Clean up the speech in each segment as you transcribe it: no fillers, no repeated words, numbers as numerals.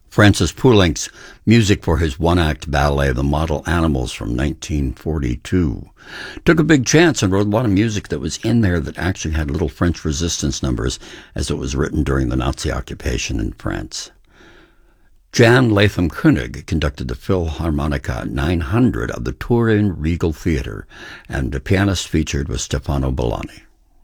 Francis Poulenc's music for his one-act ballet, The Model Animals, from 1942. Took a big chance and wrote a lot of music that was in there that actually had little French resistance numbers, as it was written during the Nazi occupation in France. Jan Latham Koenig conducted the Philharmonica 900 of the Turin Regal Theatre, and the pianist featured was Stefano Bollani.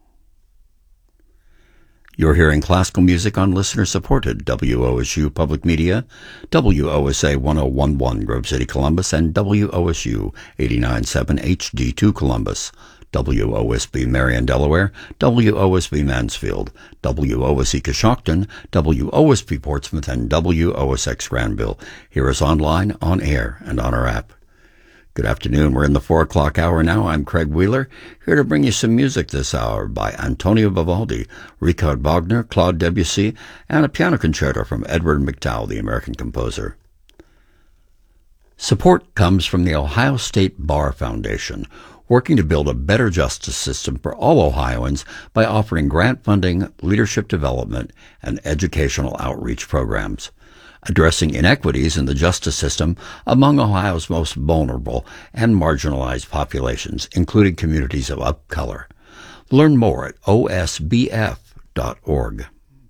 You're hearing classical music on listener-supported WOSU Public Media, WOSA 1011 Grove City, Columbus, and WOSU 89.7 HD2 Columbus, WOSB Marion, Delaware, WOSB Mansfield, WOSE Coshocton, WOSB Portsmouth, and WOSX Granville. Hear us online, on air, and on our app. Good afternoon. We're in the 4 o'clock hour now. I'm Craig Wheeler, here to bring you some music this hour by Antonio Vivaldi, Richard Wagner, Claude Debussy, and a piano concerto from Edward McDowell, the American composer. Support comes from the Ohio State Bar Foundation, working to build a better justice system for all Ohioans by offering grant funding, leadership development, and educational outreach programs, addressing inequities in the justice system among Ohio's most vulnerable and marginalized populations, including communities of color. Learn more at osbf.org.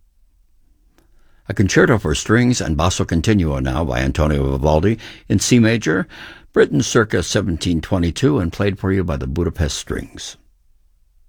A concerto for strings and basso continuo now by Antonio Vivaldi in C major, written circa 1722 and played for you by the Budapest Strings.